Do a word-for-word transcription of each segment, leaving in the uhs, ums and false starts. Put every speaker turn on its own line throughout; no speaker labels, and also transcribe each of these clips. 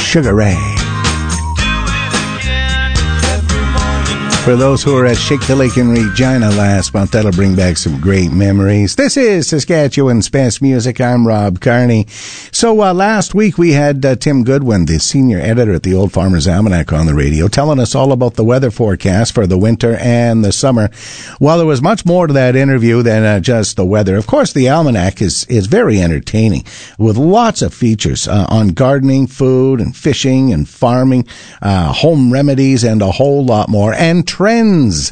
Sugar Ray. For those who were at Shake the Lake in Regina last month, that'll bring back some great memories. This is Saskatchewan's Best Music. I'm Rob Carney. So uh, last week we had uh, Tim Goodwin, the senior editor at the Old Farmer's Almanac, on the radio, telling us all about the weather forecast for the winter and the summer. Well, there was much more to that interview than uh, just the weather. Of course, the Almanac is, is very entertaining, with lots of features uh, on gardening, food, and fishing, and farming, uh, home remedies, and a whole lot more. And trends.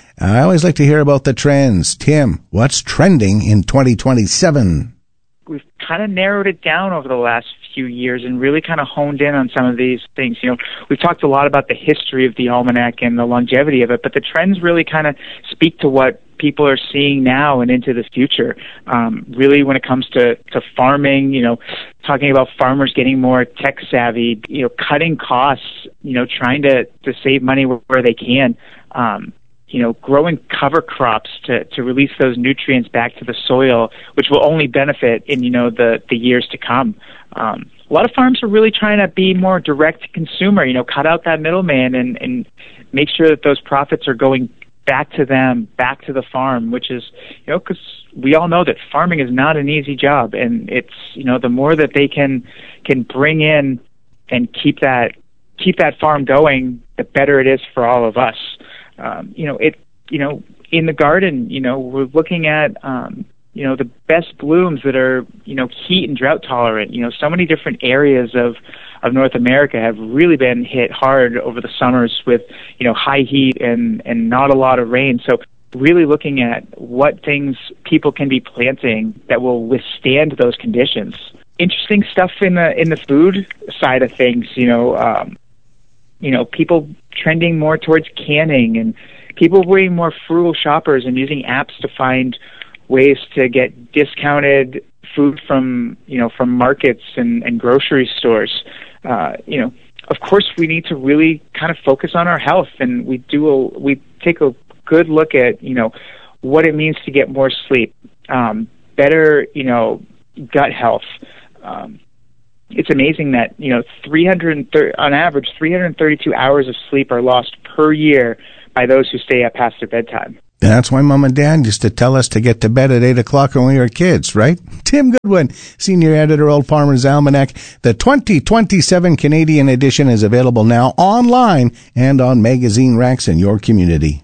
I always like to hear about the trends. Tim, what's trending in twenty twenty-seven?
We've kind of narrowed it down over the last few years and really kind of honed in on some of these things. You know, we've talked a lot about the history of the Almanac and the longevity of it, but the trends really kind of speak to what people are seeing now and into the future. Um, really, when it comes to, to farming, you know, talking about farmers getting more tech savvy, you know, cutting costs, you know, trying to, to save money where they can, um, you know, growing cover crops to, to release those nutrients back to the soil, which will only benefit in, you know, the, the years to come. Um, a lot of farms are really trying to be more direct to consumer, you know, cut out that middleman and, and make sure that those profits are going back to them, back to the farm, which is, you know, because we all know that farming is not an easy job, and it's, you know, the more that they can can bring in and keep that keep that farm going, the better it is for all of us. Um, you know, it, you know, in the garden, you know, we're looking at, um, you know, the best blooms that are, you know, heat and drought tolerant. You know, so many different areas of of North America have really been hit hard over the summers with, you know, high heat and, and not a lot of rain. So really looking at what things people can be planting that will withstand those conditions. Interesting stuff in the in the food side of things, you know, um, you know, people trending more towards canning and people being more frugal shoppers and using apps to find ways to get discounted food from, you know, from markets and, and grocery stores. Uh, you know, of course, we need to really kind of focus on our health, and we do a, we take a good look at, you know, what it means to get more sleep, um, better, you know, gut health. Um, it's amazing that, you know, three hundred thirty on average, three hundred thirty-two hours of sleep are lost per year by those who stay up past their bedtime.
That's why Mom and Dad used to tell us to get to bed at eight o'clock when we were kids, right? Tim Goodwin, senior editor, Old Farmer's Almanac. The twenty twenty-seven Canadian edition is available now online and on magazine racks in your community.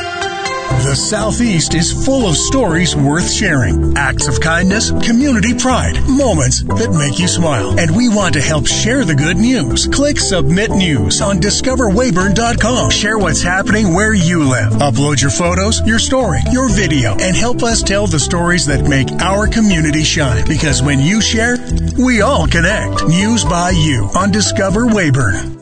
The Southeast is full of stories worth sharing. Acts of kindness, community pride, moments that make you smile. And we want to help share the good news. Click Submit News on discover weyburn dot com. Share what's happening where you live. Upload your photos, your story, your video, and help us tell the stories that make our community shine. Because when you share, we all connect. News by you on Discover Weyburn.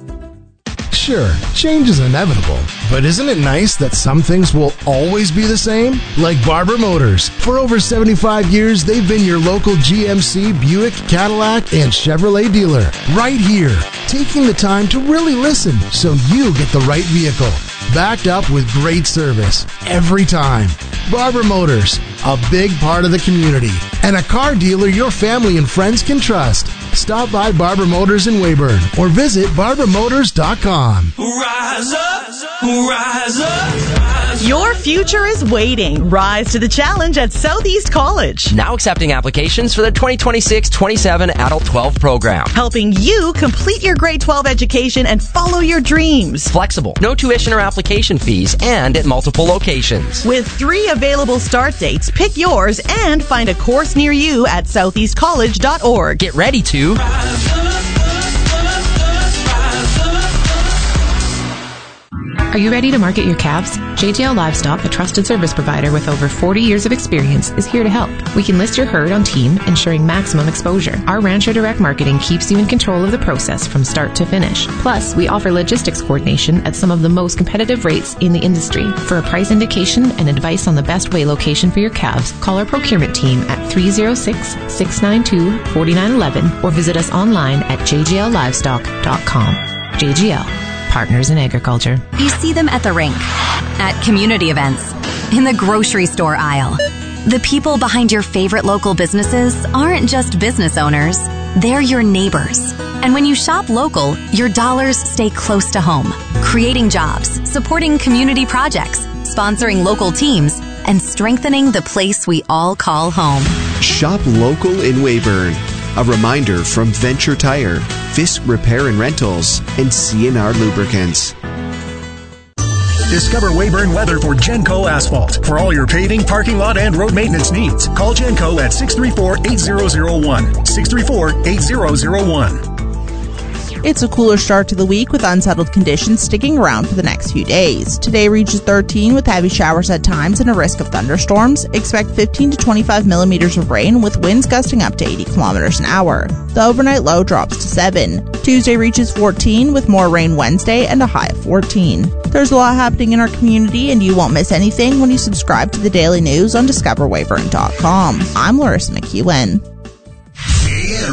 Sure, change is inevitable, but isn't it nice that some things will always be the same? Like Barber Motors. For over seventy-five years, they've been your local G M C, Buick, Cadillac, and Chevrolet dealer. Right here, taking the time to really listen so you get the right vehicle. Backed up with great service every time. Barber Motors, a big part of the community, and a car dealer your family and friends can trust. Stop by Barber Motors in Weyburn or visit barber motors dot com.
Rise up, rise up.
Your future is waiting. Rise to the challenge at Southeast College.
Now accepting applications for the twenty twenty-six twenty-seven Adult twelve program.
Helping you complete your grade twelve education and follow your dreams.
Flexible, no tuition or application fees, and at multiple locations.
With three available start dates, pick yours and find a course near you at southeast college dot org.
Get ready to
Are you ready to market your calves? J J L Livestock, a trusted service provider with over forty years of experience, is here to help. We can list your herd on team, ensuring maximum exposure. Our Rancher Direct Marketing keeps you in control of the process from start to finish. Plus, we offer logistics coordination at some of the most competitive rates in the industry. For a price indication and advice on the best weigh location for your calves, call our procurement team at three oh six, six nine two, four nine one one or visit us online at j j l livestock dot com. J G L. Partners in Agriculture.
You see them at the rink, at community events, in the grocery store aisle. The people behind your favorite local businesses aren't just business owners, they're your neighbors. And when you shop local, your dollars stay close to home, creating jobs, supporting community projects, sponsoring local teams, and strengthening the place we all call home.
Shop local in Weyburn. A reminder from Venture Tire, Fisk Repair and Rentals, and C N R Lubricants.
Discover Weyburn weather for Genco Asphalt. For all your paving, parking lot, and road maintenance needs, call Genco at six three four, eight zero zero one. six three four, eight zero zero one.
It's a cooler start to the week with unsettled conditions sticking around for the next few days. Today reaches thirteen with heavy showers at times and a risk of thunderstorms. Expect fifteen to twenty-five millimeters of rain with winds gusting up to eighty kilometers an hour. The overnight low drops to seven. Tuesday reaches fourteen with more rain Wednesday and a high of fourteen. There's a lot happening in our community and you won't miss anything when you subscribe to the daily news on discover weyburn dot com. I'm Larissa McEwen.